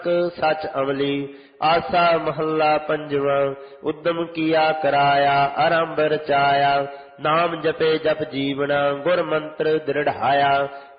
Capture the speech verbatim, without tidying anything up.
सच अमली। आसा महला पंजवा। उद्यम किया कराया आरंभ रचाया। नाम जपे जप जीवना गुर मंत्र दृढ़ाया।